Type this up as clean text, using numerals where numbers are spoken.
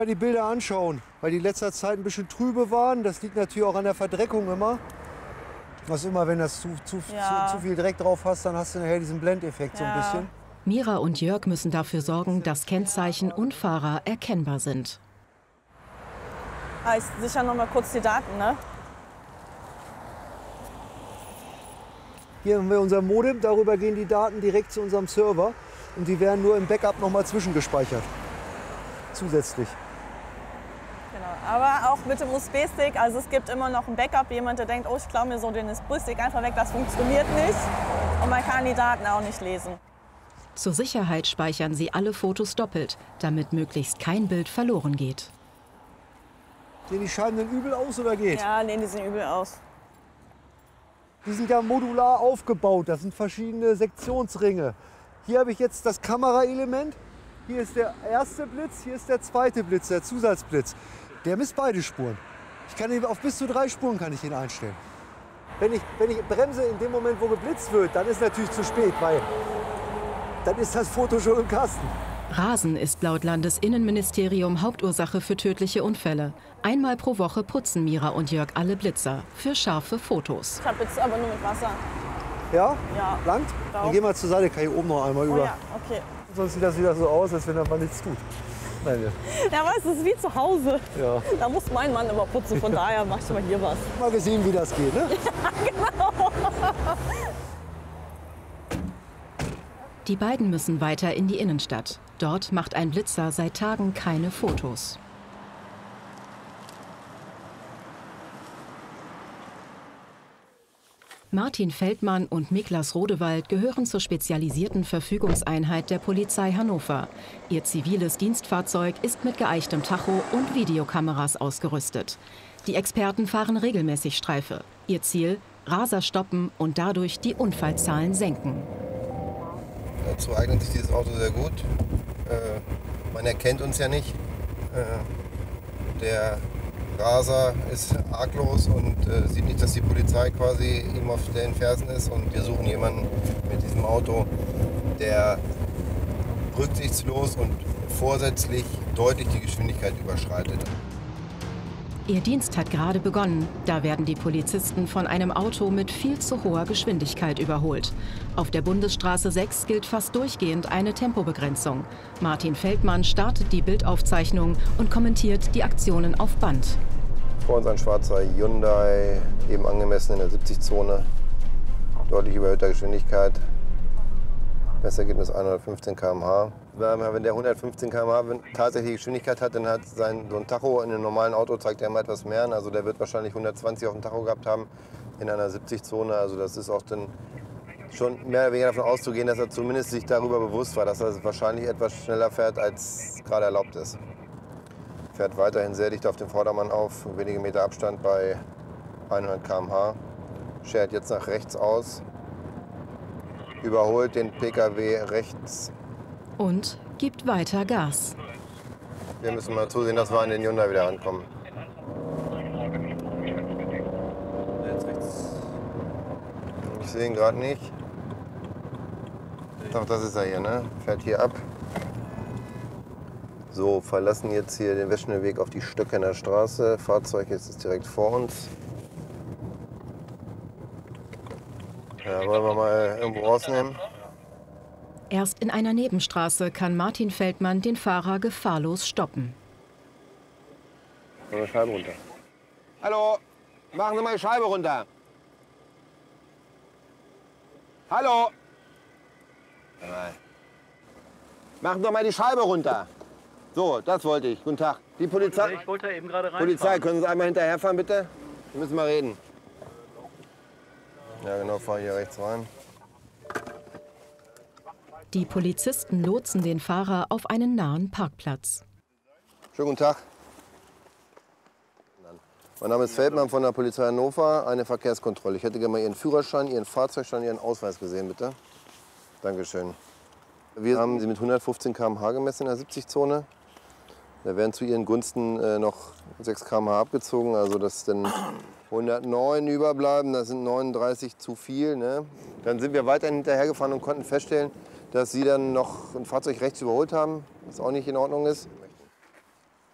Die Bilder anschauen, weil die in letzter Zeit ein bisschen trübe waren. Das liegt natürlich auch an der Verdreckung immer. Was immer, wenn das zu viel Dreck drauf hast, dann hast du nachher diesen Blendeffekt so ein bisschen. Mira und Jörg müssen dafür sorgen, dass Kennzeichen und Fahrer erkennbar sind. Ich sichere noch mal kurz die Daten, ne? Hier haben wir unser Modem, darüber gehen die Daten direkt zu unserem Server und die werden nur im Backup noch mal zwischengespeichert. Zusätzlich. Genau, aber auch mit dem USB-Stick, also es gibt immer noch ein Backup. Jemand, der denkt, oh, ich klaue mir so den USB-Stick einfach weg, das funktioniert nicht. Und man kann die Daten auch nicht lesen. Zur Sicherheit speichern sie alle Fotos doppelt, damit möglichst kein Bild verloren geht. Sehen die Scheiben denn übel aus oder geht? Ja, nee, die sehen übel aus. Die sind ja modular aufgebaut, das sind verschiedene Sektionsringe. Hier habe ich jetzt das Kameraelement. Hier ist der erste Blitz, hier ist der zweite Blitz, der Zusatzblitz. Der misst beide Spuren. Ich kann ihn auf bis zu 3 Spuren kann ich ihn einstellen. Wenn ich bremse in dem Moment, wo geblitzt wird, dann ist natürlich zu spät, weil dann ist das Foto schon im Kasten. Rasen ist laut Landesinnenministerium Hauptursache für tödliche Unfälle. Einmal pro Woche putzen Mira und Jörg alle Blitzer für scharfe Fotos. Ich habe jetzt aber nur mit Wasser. Ja? Ja. Langt? Dann geh mal zur Seite, kann ich oben noch einmal Oh über. ja, okay. Sonst sieht das wieder so aus, als wenn er mal nichts tut. Nein, Ja, weißt du, es ist wie zu Hause. ja. Da muss mein Mann immer putzen, von daher mach ich mal hier was. Mal gesehen, wie das geht, ne? Die beiden müssen weiter in die Innenstadt. Dort macht ein Blitzer seit Tagen keine Fotos. Martin Feldmann und Miklas Rodewald gehören zur spezialisierten Verfügungseinheit der Polizei Hannover. Ihr ziviles Dienstfahrzeug ist mit geeichtem Tacho und Videokameras ausgerüstet. Die Experten fahren regelmäßig Streife. Ihr Ziel: Raser stoppen und dadurch die Unfallzahlen senken. Dazu eignet sich dieses Auto sehr gut. Man erkennt uns ja nicht. Der Raser ist arglos und sieht nicht, dass die Polizei quasi ihm auf den Fersen ist. Und wir suchen jemanden mit diesem Auto, der rücksichtslos und vorsätzlich deutlich die Geschwindigkeit überschreitet. Ihr Dienst hat gerade begonnen. Da werden die Polizisten von einem Auto mit viel zu hoher Geschwindigkeit überholt. Auf der Bundesstraße 6 gilt fast durchgehend eine Tempobegrenzung. Martin Feldmann startet die Bildaufzeichnung und kommentiert die Aktionen auf Band. Vor uns ein schwarzer Hyundai, eben angemessen in der 70-Zone, deutlich überhöhter Geschwindigkeit. Messergebnis 115 km/h. Wenn der 115 km/h tatsächlich Geschwindigkeit hat, dann hat so ein Tacho in einem normalen Auto zeigt er immer etwas mehr an. Also der wird wahrscheinlich 120 auf dem Tacho gehabt haben in einer 70-Zone. Also das ist auch dann schon mehr oder weniger davon auszugehen, dass er zumindest sich darüber bewusst war, dass er wahrscheinlich etwas schneller fährt, als gerade erlaubt ist. Fährt weiterhin sehr dicht auf den Vordermann auf, wenige Meter Abstand bei 100 km/h. Schert jetzt nach rechts aus. Überholt den Pkw rechts. Und gibt weiter Gas. Wir müssen mal zusehen, dass wir an den Hyundai wieder rankommen. Ich sehe ihn gerade nicht. Doch, das ist er hier, ne? Fährt hier ab. So, verlassen jetzt hier den Weschenweg auf die Stöckener Straße. Fahrzeug ist direkt vor uns. Ja, wollen wir mal irgendwo rausnehmen? Erst in einer Nebenstraße kann Martin Feldmann den Fahrer gefahrlos stoppen. Mal die Scheibe runter. Hallo, machen Sie mal die Scheibe runter. Hallo. Machen Sie mal die Scheibe runter. So, das wollte ich. Guten Tag. Die Polizei. Ich wollte eben gerade rein. Polizei, können Sie einmal hinterherfahren, bitte? Wir müssen mal reden. Ja, genau, fahr hier rechts rein. Die Polizisten lotsen den Fahrer auf einen nahen Parkplatz. Schönen guten Tag. Mein Name ist Feldmann von der Polizei Hannover, eine Verkehrskontrolle. Ich hätte gerne mal Ihren Führerschein, Ihren Fahrzeugschein, Ihren Ausweis gesehen, bitte. Dankeschön. Wir haben Sie mit 115 km/h gemessen in der 70-Zone. Da werden zu Ihren Gunsten noch 6 km/h abgezogen, also dass dann 109 überbleiben, das sind 39 zu viel. Ne? Dann sind wir weiterhin hinterhergefahren und konnten feststellen, dass Sie dann noch ein Fahrzeug rechts überholt haben, was auch nicht in Ordnung ist.